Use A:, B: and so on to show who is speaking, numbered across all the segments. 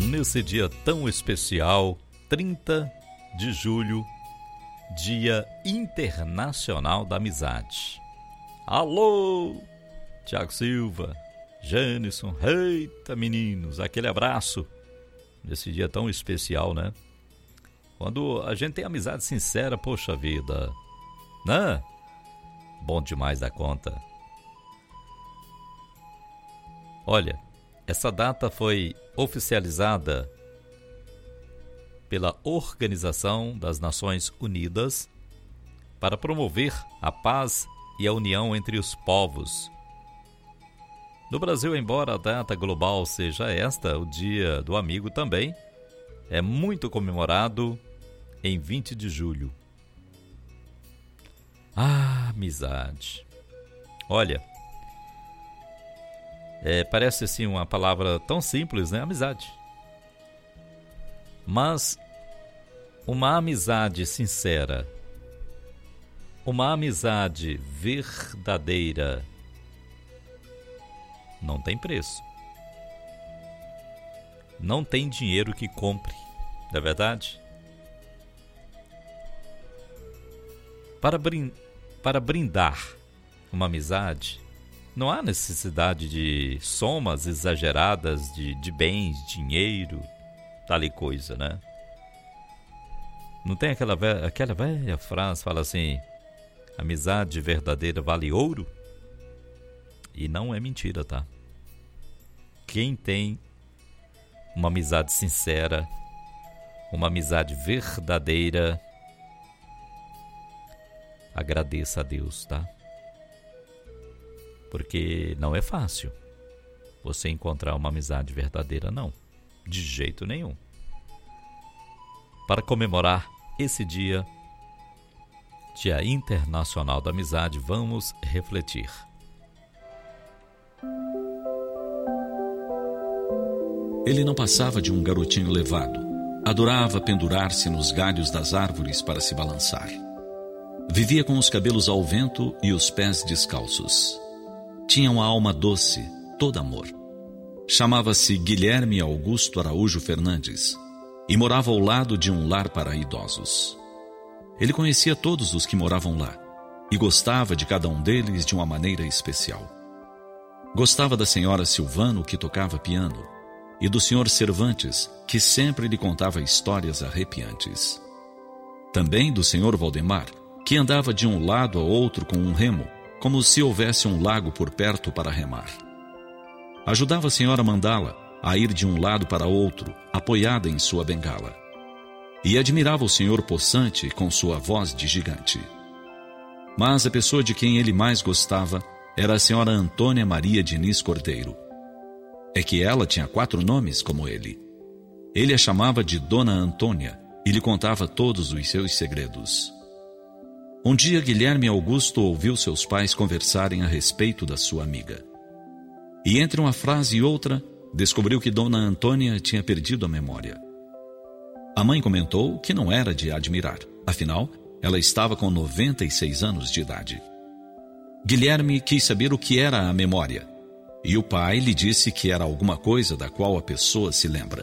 A: nesse dia tão especial, 30 de julho, Dia Internacional da Amizade. Alô, Tiago Silva, Jânison, eita meninos, aquele abraço nesse dia tão especial, né? Quando a gente tem amizade sincera, poxa vida, né? Bom demais da conta. Olha, essa data foi oficializada pela Organização das Nações Unidas para promover a paz e a união entre os povos. No Brasil, embora a data global seja esta, o Dia do Amigo também é muito comemorado em 20 de julho. Ah, amizade. Olha, parece assim uma palavra tão simples, né? Amizade. Mas uma amizade sincera, uma amizade verdadeira, não tem preço. Não tem dinheiro que compre, não é verdade? Para brindar uma amizade, não há necessidade de somas exageradas de bens, dinheiro, tal e coisa, né? Não tem aquela velha frase, fala assim, amizade verdadeira vale ouro? E não é mentira, tá? Quem tem uma amizade sincera, uma amizade verdadeira, agradeça a Deus, tá? Porque não é fácil você encontrar uma amizade verdadeira, não. De jeito nenhum. Para comemorar esse dia, Dia Internacional da Amizade, vamos refletir.
B: Ele não passava de um garotinho levado. Adorava pendurar-se nos galhos das árvores para se balançar. Vivia com os cabelos ao vento e os pés descalços. Tinha uma alma doce, todo amor. Chamava-se Guilherme Augusto Araújo Fernandes e morava ao lado de um lar para idosos. Ele conhecia todos os que moravam lá e gostava de cada um deles de uma maneira especial. Gostava da senhora Silvano, que tocava piano, e do senhor Cervantes, que sempre lhe contava histórias arrepiantes. Também do senhor Valdemar, que andava de um lado a outro com um remo, como se houvesse um lago por perto para remar. Ajudava a senhora Mandala a ir de um lado para outro, apoiada em sua bengala. E admirava o senhor Possante com sua voz de gigante. Mas a pessoa de quem ele mais gostava era a senhora Antônia Maria Diniz Cordeiro. É que ela tinha 4 nomes como ele. Ele a chamava de Dona Antônia e lhe contava todos os seus segredos. Um dia Guilherme Augusto ouviu seus pais conversarem a respeito da sua amiga. E entre uma frase e outra, descobriu que Dona Antônia tinha perdido a memória. A mãe comentou que não era de admirar, afinal, ela estava com 96 anos de idade. Guilherme quis saber o que era a memória, e o pai lhe disse que era alguma coisa da qual a pessoa se lembra.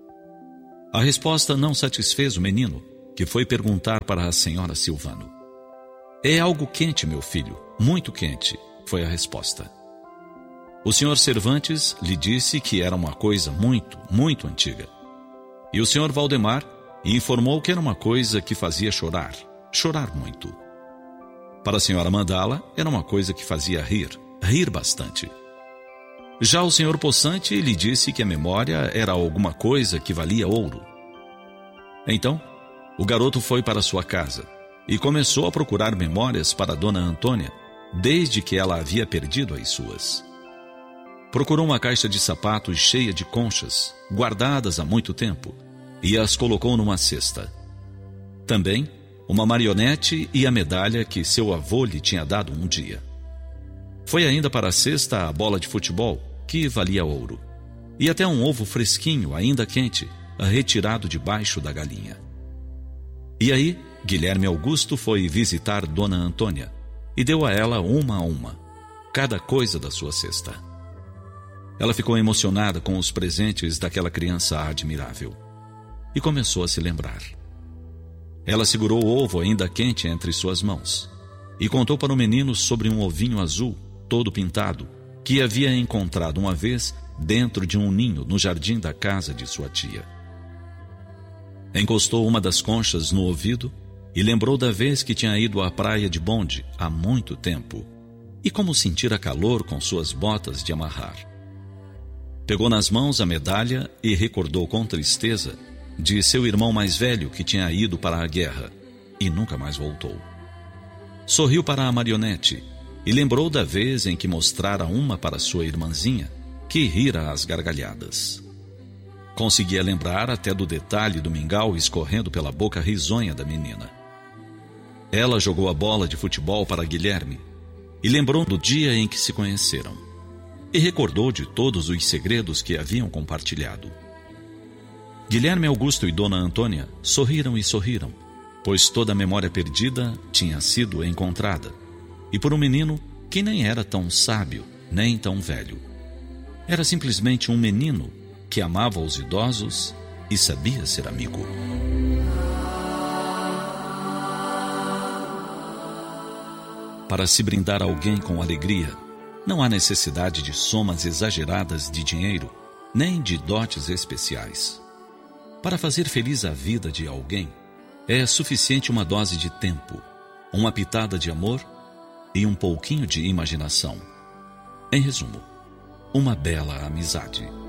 B: A resposta não satisfez o menino, que foi perguntar para a senhora Silvano. É algo quente, meu filho, muito quente, foi a resposta. O senhor Cervantes lhe disse que era uma coisa muito, muito antiga. E o senhor Valdemar informou que era uma coisa que fazia chorar, chorar muito. Para a senhora Mandala, era uma coisa que fazia rir, rir bastante. Já o senhor Possante lhe disse que a memória era alguma coisa que valia ouro. Então, o garoto foi para sua casa e começou a procurar memórias para Dona Antônia, desde que ela havia perdido as suas. Procurou uma caixa de sapatos cheia de conchas, guardadas há muito tempo, e as colocou numa cesta. Também, uma marionete e a medalha que seu avô lhe tinha dado um dia. Foi ainda para a cesta a bola de futebol, que valia ouro, e até um ovo fresquinho, ainda quente, retirado debaixo da galinha. E aí, Guilherme Augusto foi visitar Dona Antônia e deu a ela uma, cada coisa da sua cesta. Ela ficou emocionada com os presentes daquela criança admirável e começou a se lembrar. Ela segurou o ovo ainda quente entre suas mãos e contou para o menino sobre um ovinho azul, todo pintado, que havia encontrado uma vez dentro de um ninho no jardim da casa de sua tia. Encostou uma das conchas no ouvido e lembrou da vez que tinha ido à praia de bonde há muito tempo e como sentira calor com suas botas de amarrar. Pegou nas mãos a medalha e recordou com tristeza de seu irmão mais velho que tinha ido para a guerra e nunca mais voltou. Sorriu para a marionete e lembrou da vez em que mostrara uma para sua irmãzinha, que rira às gargalhadas. Conseguia lembrar até do detalhe do mingau escorrendo pela boca risonha da menina. Ela jogou a bola de futebol para Guilherme e lembrou do dia em que se conheceram e recordou de todos os segredos que haviam compartilhado. Guilherme Augusto e Dona Antônia sorriram e sorriram, pois toda a memória perdida tinha sido encontrada, e por um menino que nem era tão sábio nem tão velho. Era simplesmente um menino que amava os idosos e sabia ser amigo. Para se brindar a alguém com alegria, não há necessidade de somas exageradas de dinheiro, nem de dotes especiais. Para fazer feliz a vida de alguém, é suficiente uma dose de tempo, uma pitada de amor e um pouquinho de imaginação. Em resumo, uma bela amizade.